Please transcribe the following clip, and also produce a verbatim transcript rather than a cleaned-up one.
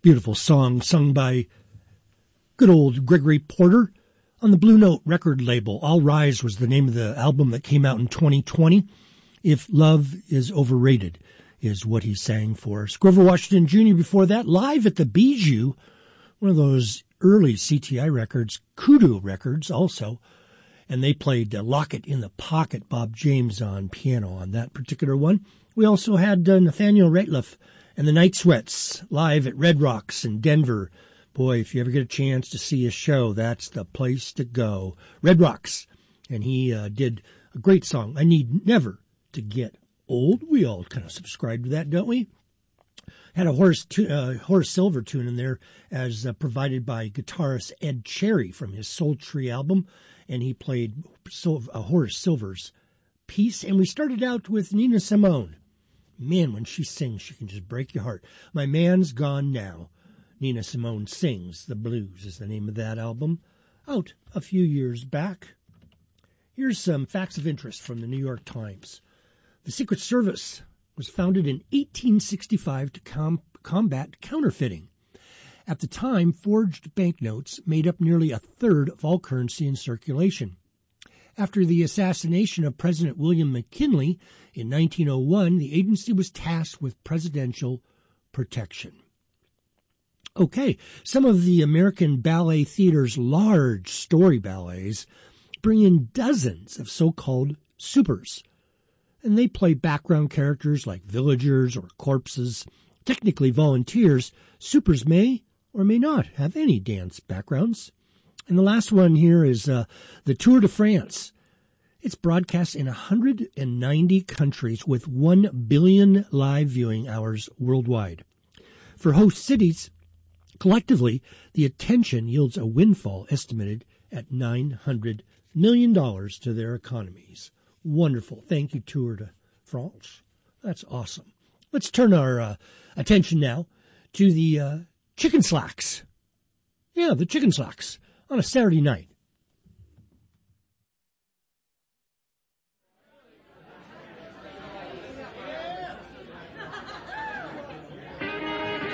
Beautiful song sung by good old Gregory Porter on the Blue Note record label. All Rise was the name of the album that came out in twenty twenty. If Love is Overrated is what he sang for us. Grover Washington Junior before that, live at the Bijou, one of those early C T I records, Kudu records also. And they played uh, Lock It in the Pocket, Bob James on piano on that particular one. We also had uh, Nathaniel Rateliff and the Night Sweats live at Red Rocks in Denver. Boy, if you ever get a chance to see a show, that's the place to go. Red Rocks. And he uh, did a great song, I Need Never to Get Old. We all kind of subscribe to that, don't we? Had a Horace, tu- uh, Horace Silver tune in there as uh, provided by guitarist Ed Cherry from his Soul Tree album. And he played Sil- uh, Horace Silver's piece. And we started out with Nina Simone. Man, when she sings, she can just break your heart. My Man's Gone Now. Nina Simone Sings the Blues is the name of that album. Out a few years back. Here's some facts of interest from the New York Times. The Secret Service was founded in eighteen sixty-five to com- combat counterfeiting. At the time, forged banknotes made up nearly a third of all currency in circulation. After the assassination of President William McKinley in nineteen oh one, the agency was tasked with presidential protection. Okay, some of the American Ballet Theater's large story ballets bring in dozens of so-called supers. And they play background characters like villagers or corpses. Technically volunteers, supers may or may not have any dance backgrounds. And the last one here is uh, the Tour de France. It's broadcast in one hundred ninety countries with one billion live viewing hours worldwide. For host cities, collectively, the attention yields a windfall estimated at nine hundred million dollars to their economies. Wonderful. Thank you, Tour de France. That's awesome. Let's turn our uh, attention now to the uh, chicken slacks. Yeah, the chicken slacks on a Saturday night.